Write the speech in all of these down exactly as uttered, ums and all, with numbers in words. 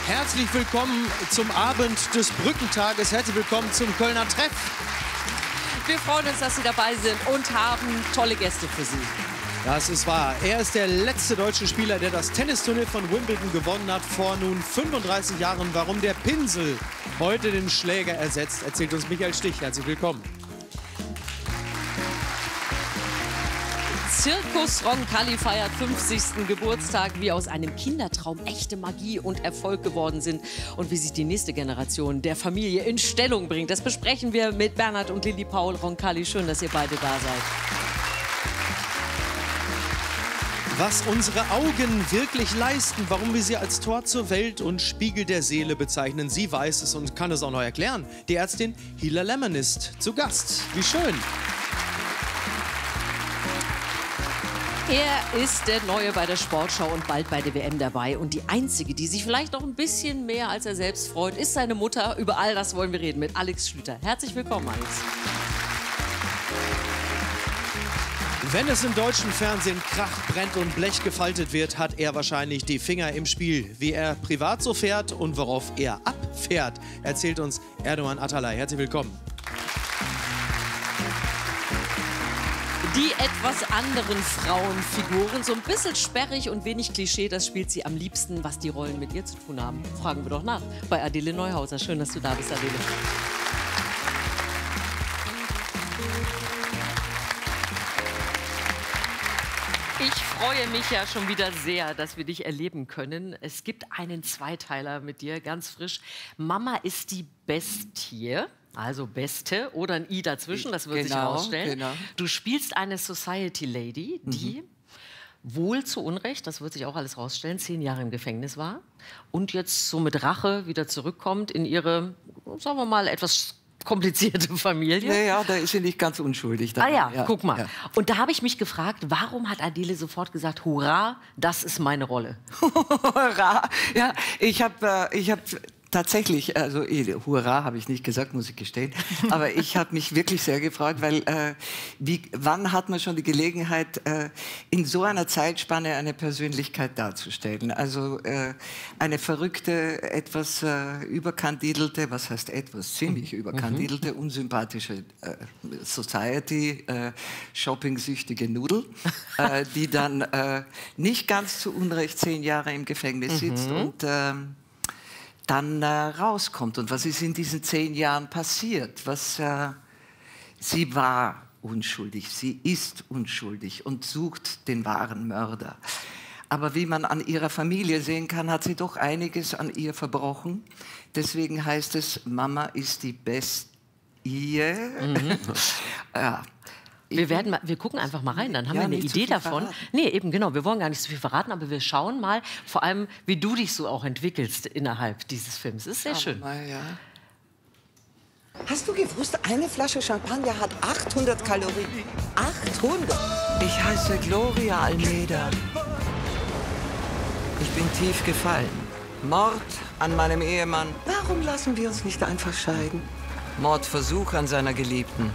Herzlich willkommen zum Abend des Brückentages. Herzlich willkommen zum Kölner Treff. Wir freuen uns, dass Sie dabei sind und haben tolle Gäste für Sie. Das ist wahr. Er ist der letzte deutsche Spieler, der das Tennisturnier von Wimbledon gewonnen hat vor nun fünfunddreißig Jahren. Warum der Pinsel heute den Schläger ersetzt, erzählt uns Michael Stich. Herzlich willkommen. Circus Roncalli feiert fünfzigsten Geburtstag, wie aus einem Kindertraum echte Magie und Erfolg geworden sind und wie sich die nächste Generation der Familie in Stellung bringt. Das besprechen wir mit Bernhard und Lilli Paul Roncalli. Schön, dass ihr beide da seid. Was unsere Augen wirklich leisten, warum wir sie als Tor zur Welt und Spiegel der Seele bezeichnen. Sie weiß es und kann es auch noch erklären. Die Ärztin Hila Lemon ist zu Gast. Wie schön. Er ist der Neue bei der Sportschau und bald bei der W M dabei. Und die Einzige, die sich vielleicht noch ein bisschen mehr als er selbst freut, ist seine Mutter. Über all das wollen wir reden mit Alex Schlüter. Herzlich willkommen, Alex. Wenn es im deutschen Fernsehen kracht, brennt und Blech gefaltet wird, hat er wahrscheinlich die Finger im Spiel. Wie er privat so fährt und worauf er abfährt, erzählt uns Erdoğan Atalay. Herzlich willkommen. Die etwas anderen Frauenfiguren, so ein bisschen sperrig und wenig Klischee, das spielt sie am liebsten. Was die Rollen mit ihr zu tun haben, fragen wir doch nach bei Adele Neuhauser. Schön, dass du da bist, Adele. Ich freue mich ja schon wieder sehr, dass wir dich erleben können. Es gibt einen Zweiteiler mit dir, ganz frisch. Mama ist die Bestie. Also Beste oder ein I dazwischen, das wird genau, sich herausstellen. Genau. Du spielst eine Society Lady, die mhm. wohl zu Unrecht, das wird sich auch alles rausstellen, zehn Jahre im Gefängnis war und jetzt so mit Rache wieder zurückkommt in ihre, sagen wir mal, etwas komplizierte Familie. Naja, da ist sie nicht ganz unschuldig. Ah ja, ja, guck mal. Ja. Und da habe ich mich gefragt, warum hat Adele sofort gesagt, hurra, das ist meine Rolle? Hurra! Ja, ich habe äh, ich hab tatsächlich, also hurra habe ich nicht gesagt, muss ich gestehen, aber ich habe mich wirklich sehr gefreut, weil äh, wie, wann hat man schon die Gelegenheit, äh, in so einer Zeitspanne eine Persönlichkeit darzustellen? Also äh, eine verrückte, etwas äh, überkandidelte, was heißt etwas, ziemlich überkandidelte, mhm. unsympathische äh, Society, äh, shopping-süchtige Nudel, äh, die dann äh, nicht ganz zu Unrecht zehn Jahre im Gefängnis sitzt mhm. und äh, dann äh, rauskommt. Und was ist in diesen zehn Jahren passiert? Was, äh, sie war unschuldig, sie ist unschuldig und sucht den wahren Mörder. Aber wie man an ihrer Familie sehen kann, hat sie doch einiges an ihr verbrochen. Deswegen heißt es, Mama ist die Bestie. Mhm. Ja. Wir, werden mal, wir gucken einfach mal rein, dann haben ja, wir eine Idee davon. Verraten. Nee, eben genau, wir wollen gar nicht so viel verraten, aber wir schauen mal, vor allem, wie du dich so auch entwickelst innerhalb dieses Films. Das ist sehr aber schön. Mal, ja. Hast du gewusst, eine Flasche Champagner hat achthundert Kalorien? achthundert? Ich heiße Gloria Almeida. Ich bin tief gefallen. Mord an meinem Ehemann. Warum lassen wir uns nicht einfach scheiden? Mordversuch an seiner Geliebten.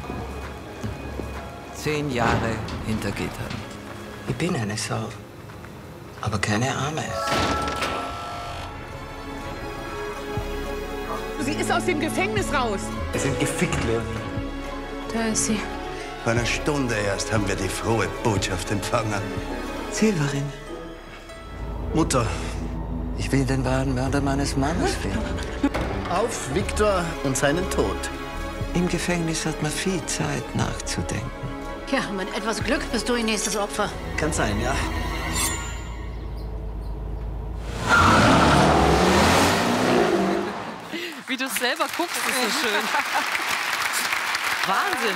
Zehn Jahre hinter Gittern. Ich bin eine Sau, aber keine Arme. Sie ist aus dem Gefängnis raus. Wir sind gefickt, Leon. Da ist sie. Vor einer Stunde erst haben wir die frohe Botschaft empfangen. Silberin. Mutter. Ich will den wahren Mörder meines Mannes finden. Auf Viktor und seinen Tod. Im Gefängnis hat man viel Zeit nachzudenken. Ja, mit etwas Glück bist du ihr nächstes Opfer. Kann sein, ja. Wie du es selber guckst, ist so schön. Wahnsinn.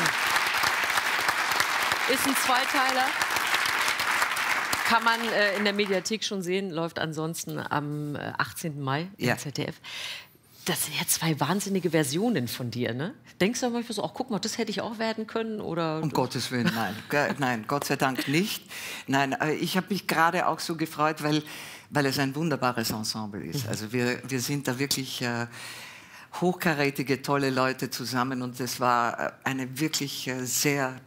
Ist ein Zweiteiler. Kann man äh, in der Mediathek schon sehen, läuft ansonsten am äh, achtzehnten Mai im Ja. Z D F. Das sind ja zwei wahnsinnige Versionen von dir, ne? Denkst du manchmal so, ach, guck mal, das hätte ich auch werden können? Oder? Um Gottes Willen, nein. Ge- nein, Gott sei Dank nicht. Nein, äh, ich habe mich gerade auch so gefreut, weil, weil es ein wunderbares Ensemble ist. Also wir, wir sind da wirklich äh, hochkarätige, tolle Leute zusammen und es war äh, eine wirklich äh, sehr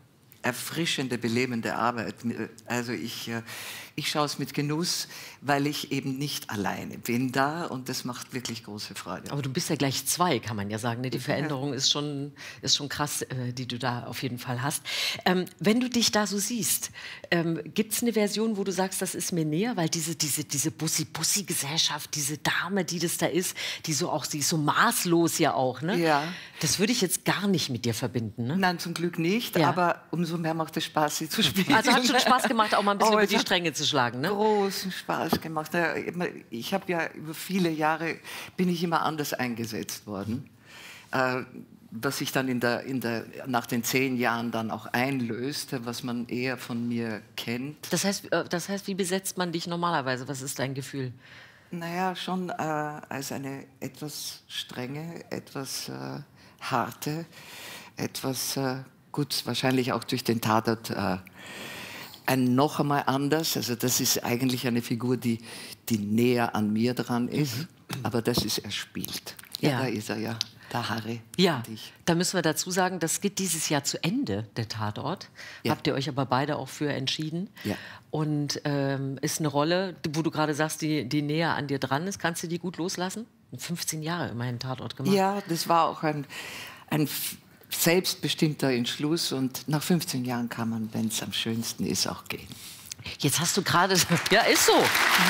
erfrischende, belebende Arbeit. Also ich, ich schaue es mit Genuss, weil ich eben nicht alleine bin da und das macht wirklich große Freude. Aber du bist ja gleich zwei, kann man ja sagen. Ne? Die Veränderung ist schon, ist schon krass, äh, die du da auf jeden Fall hast. Ähm, wenn du dich da so siehst, ähm, gibt es eine Version, wo du sagst, das ist mir näher? Weil diese, diese, diese Bussi-Bussi-Gesellschaft, diese Dame, die das da ist, die so auch, sie ist so maßlos ja auch, ne? Ja. Das würde ich jetzt gar nicht mit dir verbinden, ne? Nein, zum Glück nicht, Ja. aber umso mehr macht es Spaß, sie zu spielen. Also hat schon Spaß gemacht, auch mal ein bisschen Oh, über es die hat Stränge zu schlagen, ne? Großen Spaß gemacht. Ja, ich habe ja über viele Jahre, bin ich immer anders eingesetzt worden. Äh, was sich dann in der, in der, nach den zehn Jahren dann auch einlöst, was man eher von mir kennt. Das heißt, äh, das heißt, wie besetzt man dich normalerweise? Was ist dein Gefühl? Naja, schon äh, als eine etwas strenge, etwas äh, harte, etwas, äh, gut, wahrscheinlich auch durch den Tatort, äh, ein noch einmal anders. Also das ist eigentlich eine Figur, die, die näher an mir dran ist, mhm. aber das ist erspielt. Ja, Ja. da ist er ja, der Harry. Ja, und ich. da müssen wir dazu sagen, das geht dieses Jahr zu Ende, der Tatort. Ja. Habt ihr euch aber beide auch für entschieden. Ja. Und ähm, ist eine Rolle, wo du gerade sagst, die, die näher an dir dran ist. Kannst du die gut loslassen? fünfzehn Jahre immerhin Tatort gemacht. Ja, das war auch ein, ein f- selbstbestimmter Entschluss und nach fünfzehn Jahren kann man, wenn es am schönsten ist, auch gehen. Jetzt hast du gerade... Ja, ist so.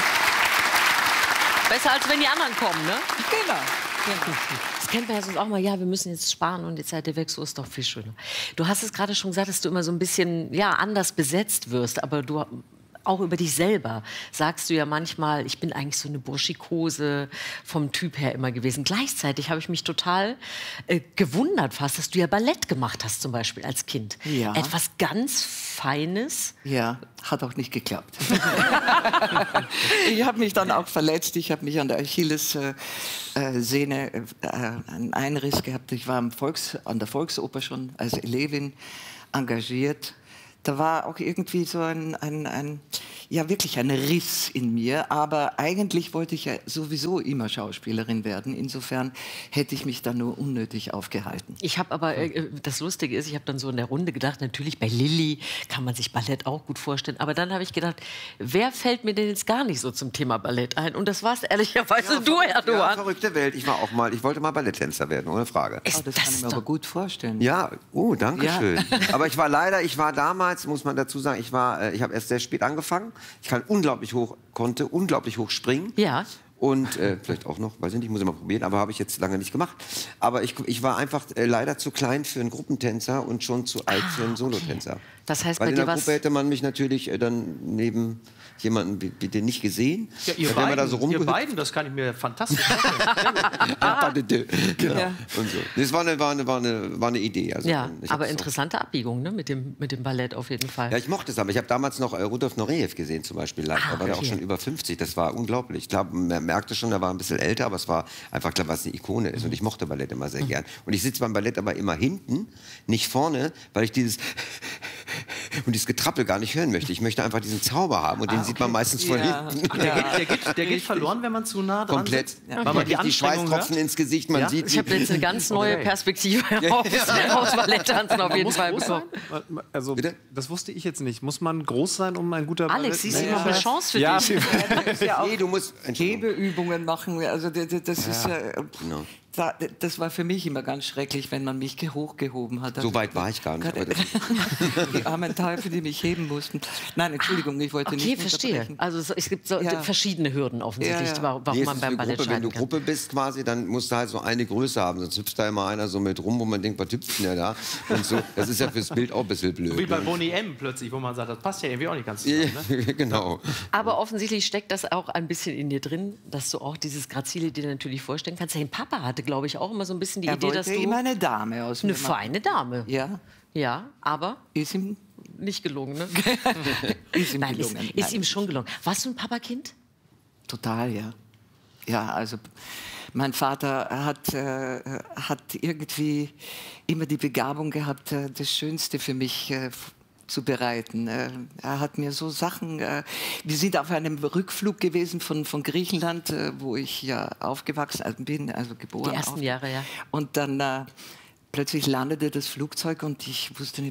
Besser, als wenn die anderen kommen, ne? Genau. Das kennt man ja sonst auch mal, ja, wir müssen jetzt sparen und die Zeit der weg, so ist doch viel schöner. Du hast es gerade schon gesagt, dass du immer so ein bisschen, ja, anders besetzt wirst, aber du... Auch über dich selber sagst du ja manchmal, ich bin eigentlich so eine Burschikose vom Typ her immer gewesen. Gleichzeitig habe ich mich total äh, gewundert fast, dass du ja Ballett gemacht hast zum Beispiel als Kind. Ja. Etwas ganz Feines. Ja, hat auch nicht geklappt. Ich habe mich dann auch verletzt. Ich habe mich an der Achillessehne äh, äh, einen Einriss gehabt. Ich war am Volks, an der Volksoper schon als Elevin engagiert. Da war auch irgendwie so ein, ein, ein, ja wirklich ein Riss in mir. Aber eigentlich wollte ich ja sowieso immer Schauspielerin werden. Insofern hätte ich mich da nur unnötig aufgehalten. Ich habe aber, äh, das Lustige ist, ich habe dann so in der Runde gedacht, natürlich bei Lilly kann man sich Ballett auch gut vorstellen. Aber dann habe ich gedacht, wer fällt mir denn jetzt gar nicht so zum Thema Ballett ein? Und das war's ehrlicherweise Ja, du, ver- Erdogan. Ja, verrückte Welt. Ich war auch mal, ich wollte mal Balletttänzer werden, ohne Frage. Oh, das, kann ich mir aber gut vorstellen. Ja, oh, danke Ja. schön. Aber ich war leider, ich war damals, muss man dazu sagen, ich war, äh, ich habe erst sehr spät angefangen. Ich kann unglaublich hoch, konnte unglaublich hoch springen. Ja. Und äh, vielleicht auch noch, weiß ich nicht, muss ich mal probieren, aber habe ich jetzt lange nicht gemacht. Aber ich, ich war einfach äh, leider zu klein für einen Gruppentänzer und schon zu alt für einen Solotänzer. Das heißt, Weil bei in dir der war's- Gruppe hätte man mich natürlich äh, dann neben jemanden wie, wie den nicht gesehen. Ja, ihr, Dann wären wir beiden, da so ihr rumgehüpft. beiden, das kann ich mir fantastisch vorstellen. Ah, genau. Ja. Und so. Das war eine, war eine, war eine, war eine Idee. Also, Ja, ich aber hab's auch- interessante Abbiegung, ne? mit, dem, mit dem Ballett auf jeden Fall. Ja, ich mochte es, aber ich habe damals noch äh, Rudolf Nureyev gesehen zum Beispiel live. Ah, Da war der auch okay. schon über fünfzig. Das war unglaublich. Ich glaube, man merkte schon, er war ein bisschen älter, aber es war einfach klar, was eine Ikone ist. Und ich mochte Ballett immer sehr gern. Und ich sitze beim Ballett aber immer hinten, nicht vorne, weil ich dieses und dieses Getrappel gar nicht hören möchte. Ich möchte einfach diesen Zauber haben und den sieht man meistens von Ja. hinten. Der, geht, der, geht, der geht verloren, wenn man zu nah dran Komplett. sitzt. Ja. Weil Man man die kriegt die Anstrengung Schweißtropfen hört. ins Gesicht, man Ja? sieht... Ich habe jetzt eine ganz neue Okay. Perspektive aufs, aufs Balletttanzen auf jeden muss Fall groß bekommen. sein? Also, Bitte? das wusste ich jetzt nicht. Muss man groß sein, um ein guter Alex, siehst du Ballett- noch eine Chance für Ja, dich? Ja, auch Nee, du musst... Entschuldigung. Hebeübungen machen. Also das, das ist äh, Genau. da, das war für mich immer ganz schrecklich, wenn man mich ge- hochgehoben hat. So weit war ich gar nicht. Aber das, Die armen Teufel, die mich heben mussten. Nein, Entschuldigung, ich wollte Okay, nicht verstehe. unterbrechen. Also so, es gibt so Ja. verschiedene Hürden offensichtlich, Ja, ja. warum warum Nee, es man ist beim eine Ballett Gruppe. Wenn du scheiden kann. Gruppe bist quasi, dann musst du halt so eine Größe haben. Sonst hüpft da immer einer so mit rum, wo man denkt, was hüpft denn der da? Und so. Das ist ja fürs Bild auch ein bisschen blöd. Wie bei ne? Boney M. plötzlich, wo man sagt, das passt ja irgendwie auch nicht ganz zusammen. Ne? Genau. Aber offensichtlich steckt das auch ein bisschen in dir drin, dass du auch dieses Grazile dir natürlich vorstellen kannst. Dein Papa hatte, glaube ich, auch immer so ein bisschen die Er Idee, dass wollte du immer eine Dame aus eine mir feine Dame. Ja, Ja, aber ist ihm, nicht gelungen, ne? ist ihm Nein, ist, gelungen. ist Nein. ihm schon gelungen. Warst du ein Papakind? Total, ja. Ja, also mein Vater hat, äh, hat irgendwie immer die Begabung gehabt, äh, das Schönste für mich äh, f- zu bereiten. Äh, er hat mir so Sachen... Äh, wir sind auf einem Rückflug gewesen von, von Griechenland, äh, wo ich ja aufgewachsen bin, also geboren. Die ersten auf- Jahre, ja. Und dann äh, plötzlich landete das Flugzeug und ich wusste nicht,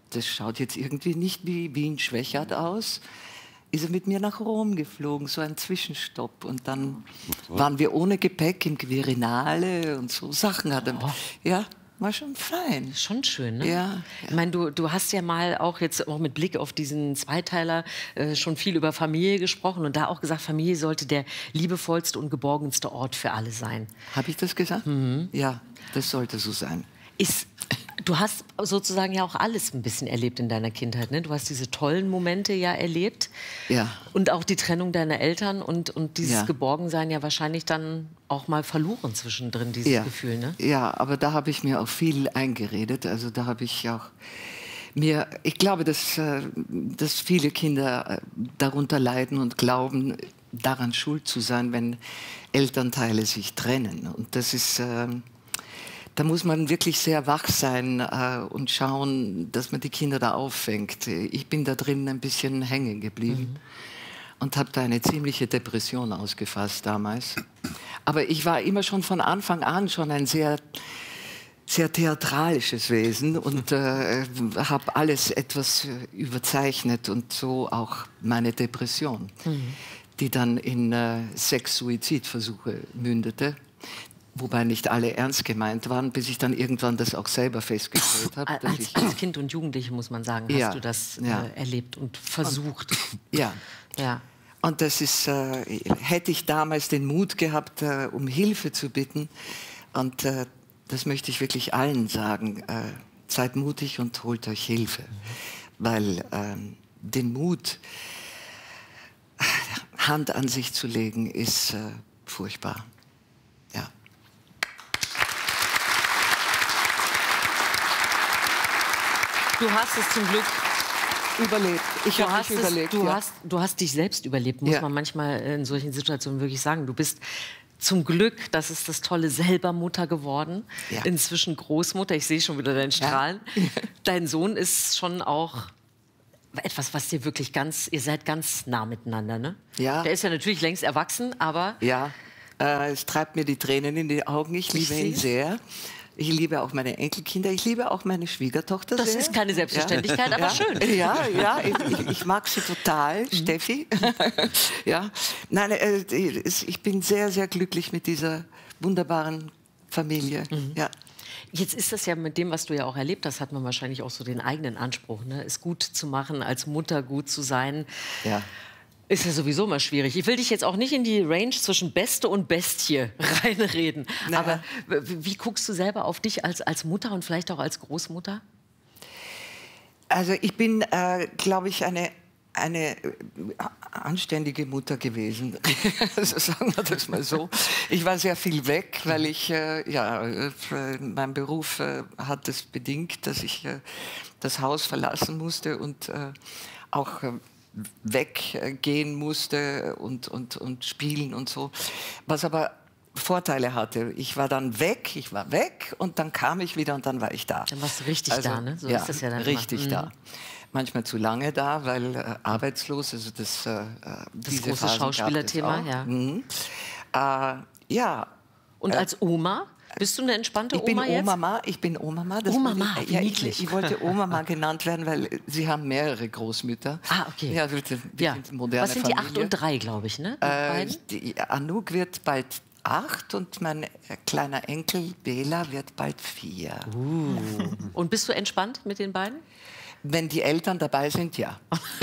das schaut jetzt irgendwie nicht wie Wien-Schwächert aus, ist er mit mir nach Rom geflogen, so ein Zwischenstopp. Und dann waren wir ohne Gepäck im Quirinale und so Sachen hat er. Oh. Ja, war schon fein. Schon schön, ne? Ja. Ich meine, du, du hast ja mal auch jetzt auch mit Blick auf diesen Zweiteiler äh, schon viel über Familie gesprochen und da auch gesagt, Familie sollte der liebevollste und geborgenste Ort für alle sein. Habe ich das gesagt? Mhm. Ja, das sollte so sein. Ist, du hast sozusagen ja auch alles ein bisschen erlebt in deiner Kindheit, ne? Du hast diese tollen Momente ja erlebt. Ja. Und auch die Trennung deiner Eltern und, und dieses Ja. Geborgensein ja wahrscheinlich dann auch mal verloren zwischendrin, dieses Ja. Gefühl, ne? Ja, aber da habe ich mir auch viel eingeredet. Also da habe ich auch mir, ich glaube, dass, äh, dass viele Kinder äh, darunter leiden und glauben, daran schuld zu sein, wenn Elternteile sich trennen. Und das ist, äh, da muss man wirklich sehr wach sein äh, und schauen, dass man die Kinder da auffängt. Ich bin da drin ein bisschen hängen geblieben. Mhm. Und habe da eine ziemliche Depression ausgefasst damals. Aber ich war immer schon von Anfang an schon ein sehr, sehr theatralisches Wesen und äh, habe alles etwas überzeichnet und so auch meine Depression, mhm. die dann in äh, sechs Suizidversuche mündete. Wobei nicht alle ernst gemeint waren, bis ich dann irgendwann das auch selber festgestellt habe. Als, ich, als Kind und Jugendliche, muss man sagen, hast ja, du das ja. äh, erlebt und versucht. Und, ja. ja. Und das ist, äh, hätte ich damals den Mut gehabt, äh, um Hilfe zu bitten. Und äh, das möchte ich wirklich allen sagen. Äh, seid mutig und holt euch Hilfe. Mhm. Weil äh, den Mut, Hand an sich zu legen, ist äh, furchtbar. Ja. Du hast es zum Glück überlebt. Ich habe mich es, überlebt. Du, ja. hast, du hast dich selbst überlebt, muss ja. man manchmal in solchen Situationen wirklich sagen. Du bist zum Glück, das ist das Tolle, selber Mutter geworden. Ja. Inzwischen Großmutter. Ich sehe schon wieder deinen Strahlen. Ja. Dein Sohn ist schon auch etwas, was dir wirklich ganz, ihr seid ganz nah miteinander, ne? Ja. Der ist ja natürlich längst erwachsen, aber... Ja, äh, es treibt mir die Tränen in die Augen. Ich liebe ich ihn sehr. Ich liebe auch meine Enkelkinder. Ich liebe auch meine Schwiegertochter das sehr. Das ist keine Selbstverständlichkeit, ja. aber ja. schön. Ja, ja, ich, ich mag sie total, mhm. Steffi. ja. Nein, äh, ich bin sehr, sehr glücklich mit dieser wunderbaren Familie. Mhm. Ja. Jetzt ist das ja mit dem, was du ja auch erlebt hast, hat man wahrscheinlich auch so den eigenen Anspruch, ne? Es gut zu machen, als Mutter gut zu sein. Ja. Ist ja sowieso mal schwierig. Ich will dich jetzt auch nicht in die Range zwischen Beste und Bestie reinreden. Na. Aber wie guckst du selber auf dich als, als Mutter und vielleicht auch als Großmutter? Also ich bin, äh, glaube ich, eine, eine anständige Mutter gewesen. Also sagen wir das mal so. Ich war sehr viel weg, weil ich, äh, ja, mein Beruf äh, hat es bedingt, dass ich äh, das Haus verlassen musste und äh, auch äh, weggehen musste und, und, und spielen und so. Was aber Vorteile hatte. Ich war dann weg, ich war weg und dann kam ich wieder und dann war ich da. Dann warst du richtig also, da, ne? So ja, ist das ja dann richtig immer. da. Mhm. Manchmal zu lange da, weil äh, arbeitslos, also das, äh, das große Schauspielerthema, ja. Mhm. Äh, ja. Und äh, als Oma? Bist du eine entspannte ich Oma bin jetzt? Oma-Ma, ich bin Oma-Ma. Oma-Ma, ich, ja, niedlich. Ich, ich wollte Oma-Ma genannt werden, weil sie haben mehrere Großmütter. Ah, okay. Ja, bitte, ja. moderne Was sind die Familie. acht und drei, glaube ich, ne? Äh, die, Anouk wird bald acht und mein kleiner Enkel Bela wird bald vier. Uh. Und bist du entspannt mit den beiden? Wenn die Eltern dabei sind, ja.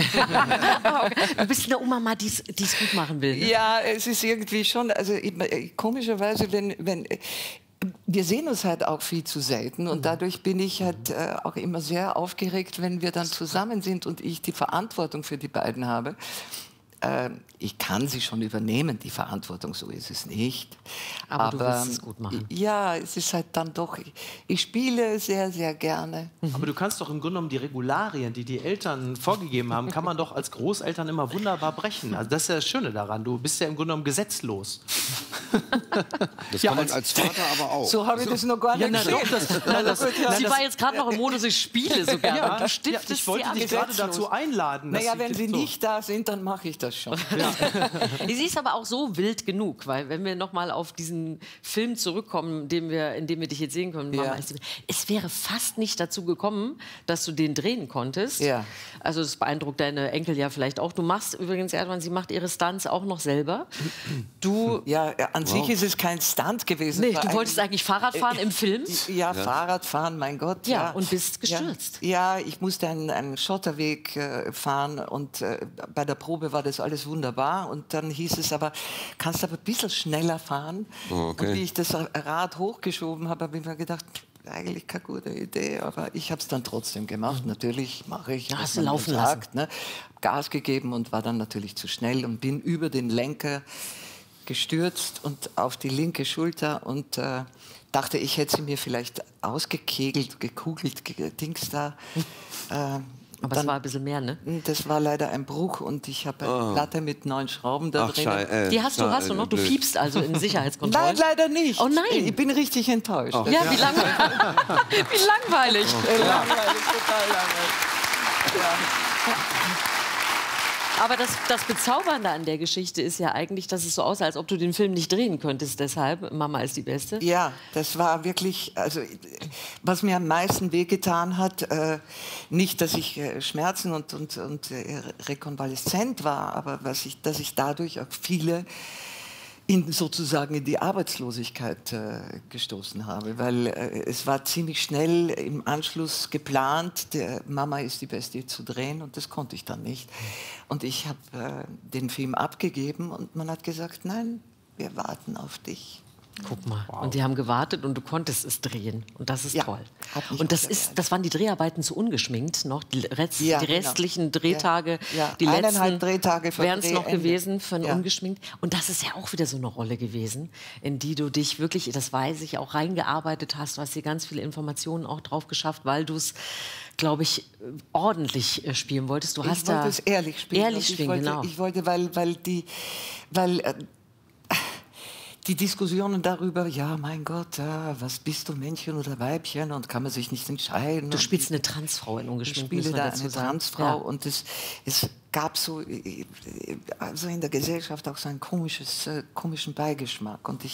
Okay. Du bist eine Oma, die es gut machen will. Ne? Ja, es ist irgendwie schon, also komischerweise, wenn, wenn wir sehen uns halt auch viel zu selten und dadurch bin ich halt äh, auch immer sehr aufgeregt, wenn wir dann zusammen sind und ich die Verantwortung für die beiden habe. Äh, ich kann sie schon übernehmen, die Verantwortung, so ist es nicht. Aber, Aber du willst es gut machen. Ja, es ist halt dann doch, ich, ich spiele sehr, sehr gerne. Aber du kannst doch im Grunde genommen die Regularien, die die Eltern vorgegeben haben, kann man doch als Großeltern immer wunderbar brechen. Also das ist ja das Schöne daran, du bist ja im Grunde genommen gesetzlos. Das Ja, kann man als- als Vater aber auch. So habe ich das noch gar Ja, nicht na doch, gesehen. das, na, das, na, Sie das, war jetzt gerade noch im Modus, ich spiele so gerne. und du stiftest ja, ich wollte sie dich gerade gesetzlos. dazu einladen. dass Naja, wenn Sie so. nicht da sind, dann mache ich das schon. Sie ist aber auch so wild genug, weil wenn wir noch mal auf diesen Film zurückkommen, den wir, in dem wir dich jetzt sehen können, Mama, Ja. ist die- es wäre fast nicht dazu gekommen, dass du den drehen konntest. Ja. Also das beeindruckt deine Enkel ja vielleicht auch. Du machst übrigens, Erdogan, sie macht ihre Stunts auch noch selber. Du, Ja, an sich ist es kein Stunt gewesen. nee, Es war du wolltest eigentlich Fahrrad fahren im Film. Ja, Fahrradfahren, mein Gott. Ja, und bist gestürzt. Ja, ja, ich musste einen, einen Schotterweg äh, fahren und äh, bei der Probe war das alles wunderbar. Und dann hieß es aber, kannst aber ein bisschen schneller fahren. Oh, okay. Und wie ich das Rad hochgeschoben habe, habe ich mir gedacht, eigentlich keine gute Idee, aber ich habe es dann trotzdem gemacht. Natürlich mache ich, Ja, was hast du man laufen sagt. Ne? Gas gegeben und war dann natürlich zu schnell und bin über den Lenker gestürzt und auf die linke Schulter und äh, dachte, ich hätte sie mir vielleicht ausgekegelt, gekugelt, ge Dings da. Äh, aber es war ein bisschen mehr, ne? das war leider ein Bruch und ich habe eine Platte mit neun Schrauben da Ach, drin. schei- äh, Die hast du, hast du noch? Du blöd. fiebst also in Sicherheitskontrollen. Nein, leider nicht. Oh nein. Ich bin richtig enttäuscht. Ja, wie, lang wie langweilig. Äh, langweilig, total langweilig. Aber das, das Bezaubernde an der Geschichte ist ja eigentlich, dass es so aussah, als ob du den Film nicht drehen könntest. Deshalb, Mama ist die Beste. Ja, das war wirklich, also was mir am meisten wehgetan hat, äh, nicht, dass ich äh, Schmerzen und, und, und äh, rekonvaleszent war, aber was ich, dass ich dadurch auch viele in, sozusagen in die Arbeitslosigkeit äh, gestoßen habe, weil äh, es war ziemlich schnell im Anschluss geplant, der Mama ist die Beste zu drehen und das konnte ich dann nicht. Und ich habe äh, den Film abgegeben und man hat gesagt, nein, wir warten auf dich. Guck mal. Und die haben gewartet und du konntest es drehen. Und das ist Ja, toll. hat mich Und das, auch ist, das waren die Dreharbeiten zu ungeschminkt noch. Die, Rest, Ja, die genau. restlichen Drehtage, Ja, ja. die Eineinhalb letzten Drehtage vor wären es noch Drehende. gewesen für ein Ja. ungeschminkt. Und das ist ja auch wieder so eine Rolle gewesen, in die du dich wirklich, das weiß ich, auch reingearbeitet hast. Du hast hier ganz viele Informationen auch drauf geschafft, weil du es, glaube ich, ordentlich äh, spielen wolltest. Du hast Ich wollte da es ehrlich spielen. Ehrlich Und ich spielen, wollte, genau. Ich wollte, weil, weil die, weil äh, die Diskussionen darüber, ja, mein Gott, ja, was bist du, Männchen oder Weibchen und kann man sich nicht entscheiden. Du Und spielst eine Transfrau in ich ungeschminkt, spiele muss man da dazu eine sagen. Transfrau Ja. und es, es gab so äh, also in der Gesellschaft auch so einen komisches, äh, komischen Beigeschmack und ich